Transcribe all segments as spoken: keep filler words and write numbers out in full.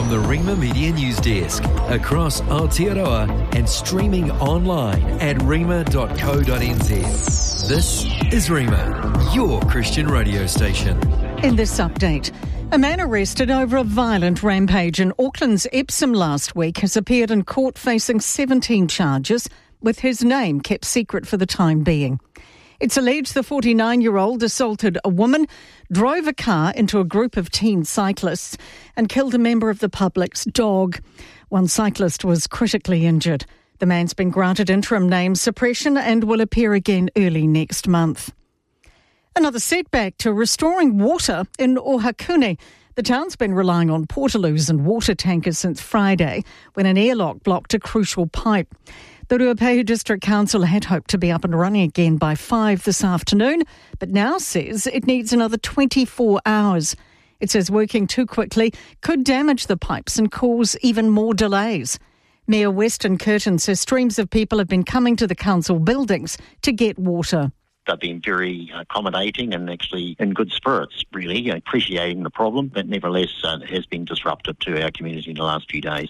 From the Rima Media News Desk, across Aotearoa and streaming online at rima dot co dot n z. This is Rima, your Christian radio station. In this update, a man arrested over a violent rampage in Auckland's Epsom last week has appeared in court facing seventeen charges, with his name kept secret for the time being. It's alleged the forty-nine-year-old assaulted a woman, drove a car into a group of teen cyclists and killed a member of the public's dog. One cyclist was critically injured. The man's been granted interim name suppression and will appear again early next month. Another setback to restoring water in Ohakune. The town's been relying on portaloos and water tankers since Friday when an airlock blocked a crucial pipe. The Ruapehu District Council had hoped to be up and running again by five this afternoon, but now says it needs another twenty-four hours. It says working too quickly could damage the pipes and cause even more delays. Mayor Weston Curtin says streams of people have been coming to the council buildings to get water. They've been very accommodating and actually in good spirits, really, appreciating the problem, but nevertheless uh, it has been disruptive to our community in the last few days.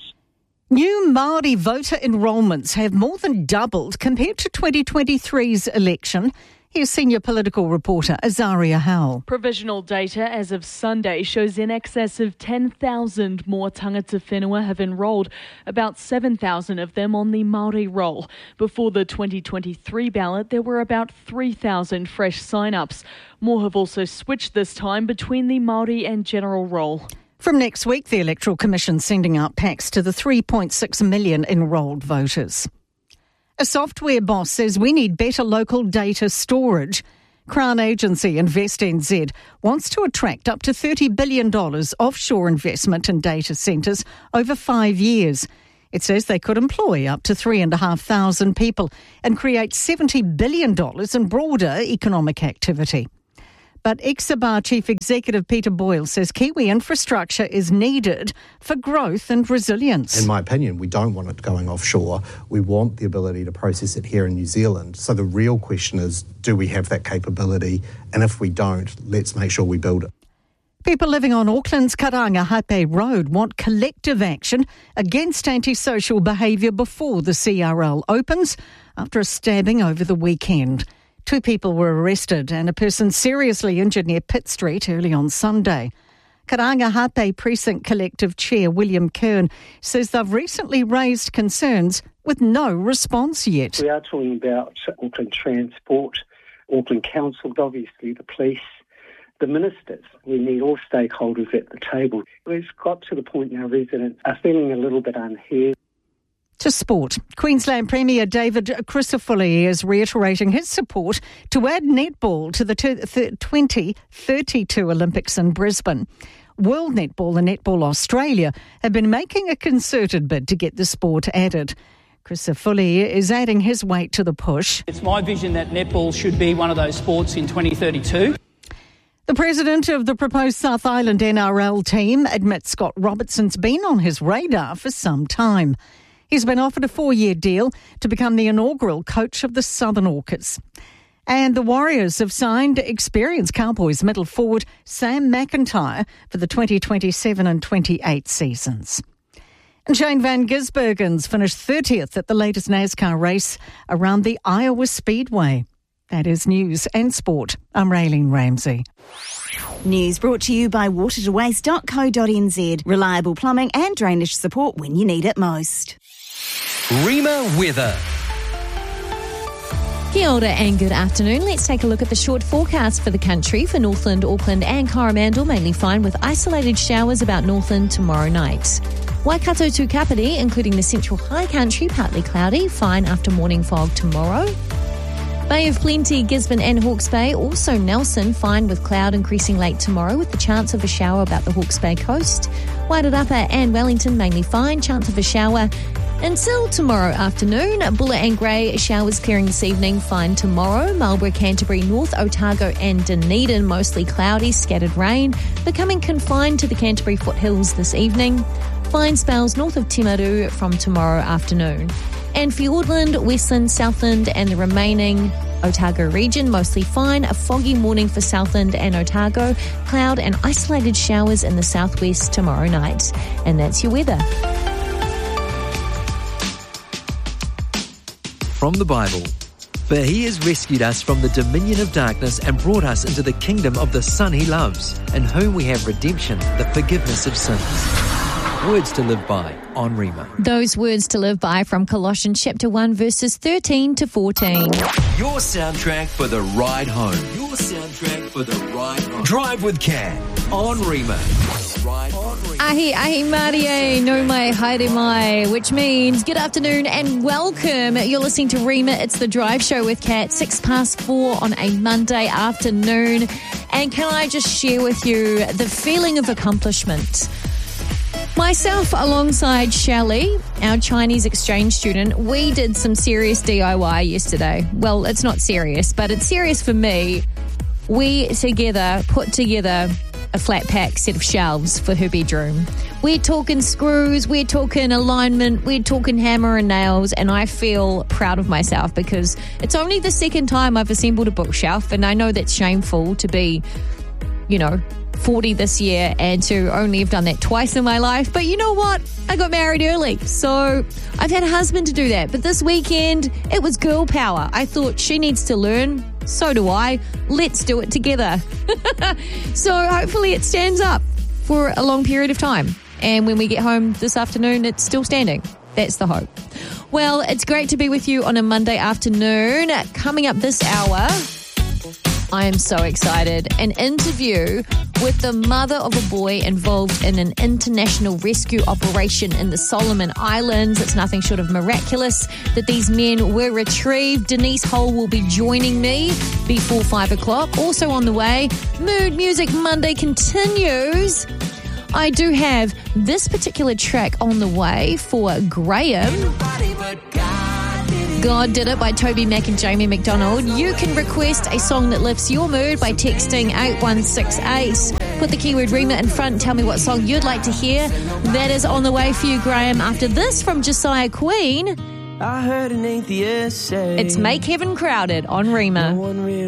New Māori voter enrolments have more than doubled compared to twenty twenty-three's election. Here's senior political reporter Azaria Howell. Provisional data as of Sunday shows in excess of ten thousand more tangata whenua have enrolled, about seven thousand of them on the Māori roll. Before the twenty twenty-three ballot, there were about three thousand fresh sign-ups. More have also switched this time between the Māori and general roll. From next week, the Electoral Commission's sending out packs to the three point six million enrolled voters. A software boss says we need better local data storage. Crown agency Invest N Z wants to attract up to thirty billion dollars offshore investment in data centres over five years. It says they could employ up to three thousand five hundred people and create seventy billion dollars in broader economic activity. But Exabar Chief Executive Peter Boyle says Kiwi infrastructure is needed for growth and resilience. In my opinion, we don't want it going offshore. We want the ability to process it here in New Zealand. So the real question is, do we have that capability? And if we don't, let's make sure we build it. People living on Auckland's Karanga Hape Road want collective action against antisocial behaviour before the C R L opens after a stabbing over the weekend. Two people were arrested and a person seriously injured near Pitt Street early on Sunday. Karanga Hape Precinct Collective Chair William Kern says they've recently raised concerns with no response yet. We are talking about Auckland Transport, Auckland Council, obviously the police, the ministers. We need all stakeholders at the table. We've got to the point now residents are feeling a little bit unheard. To sport, Queensland Premier David Crisafulli is reiterating his support to add netball to the twenty thirty-two Olympics in Brisbane. World Netball and Netball Australia have been making a concerted bid to get the sport added. Crisafulli is adding his weight to the push. It's my vision that netball should be one of those sports in twenty thirty-two. The president of the proposed South Island N R L team admits Scott Robertson's been on his radar for some time. He's been offered a four-year deal to become the inaugural coach of the Southern Orcas. And the Warriors have signed experienced Cowboys middle forward Sam McIntyre for the twenty twenty-seven and twenty-eight seasons. And Shane Van Gisbergen's finished thirtieth at the latest NASCAR race around the Iowa Speedway. That is news and sport. I'm Raylene Ramsey. News brought to you by water to waste dot co dot n z. Reliable plumbing and drainage support when you need it most. Rima weather. Kia ora and good afternoon. Let's take a look at the short forecast for the country. For Northland, Auckland and Coromandel, mainly fine with isolated showers about Northland tomorrow night. Waikato to Kapiti, including the central high country, partly cloudy, fine after morning fog tomorrow. Bay of Plenty, Gisborne and Hawke's Bay, also Nelson, fine with cloud increasing late tomorrow with the chance of a shower about the Hawke's Bay coast. Wairarapa and Wellington, mainly fine, chance of a shower until tomorrow afternoon. Bulla and Grey, showers clearing this evening, fine tomorrow. Marlborough, Canterbury, North Otago and Dunedin, mostly cloudy, scattered rain, becoming confined to the Canterbury foothills this evening. Fine spells north of Timaru from tomorrow afternoon. And Fiordland, Westland, Southland and the remaining Otago region, mostly fine. A foggy morning for Southland and Otago. Cloud and isolated showers in the southwest tomorrow night. And that's your weather. From the Bible. For he has rescued us from the dominion of darkness and brought us into the kingdom of the Son he loves, in whom we have redemption, the forgiveness of sins. Words to live by on Rima. Those words to live by from Colossians chapter one, verses thirteen to fourteen. Your soundtrack for the ride home. Your soundtrack for the ride home. Drive with Cat on Rima. Ride on Rima. Ahi, ahi, marie, no mai, haere mai, which means good afternoon and welcome. You're listening to Rima. It's the Drive Show with Cat, six past four on a Monday afternoon. And can I just share with you the feeling of accomplishment? Myself, alongside Shelley, our Chinese exchange student, we did some serious D I Y yesterday. Well, it's not serious, but it's serious for me. We together put together a flat pack set of shelves for her bedroom. We're talking screws, we're talking alignment, we're talking hammer and nails, and I feel proud of myself because it's only the second time I've assembled a bookshelf, and I know that's shameful to be, you know, forty this year and to only have done that twice in my life. But you know what? I got married early, so I've had a husband to do that. But this weekend, it was girl power. I thought she needs to learn. So do I. Let's do it together. So hopefully it stands up for a long period of time. And when we get home this afternoon, it's still standing. That's the hope. Well, it's great to be with you on a Monday afternoon. Coming up this hour, I am so excited. An interview with the mother of a boy involved in an international rescue operation in the Solomon Islands. It's nothing short of miraculous that these men were retrieved. Denise Hull will be joining me before five o'clock. Also on the way, Mood Music Monday continues. I do have this particular track on the way for Graham. God Did It by Toby Mac and Jamie McDonald. You can request a song that lifts your mood by texting eight one six eight. Put the keyword Rima in front and tell me what song you'd like to hear. That is on the way for you, Graham. After this from Josiah Queen, I heard an atheist say it's Make Heaven Crowded on Rima. No one really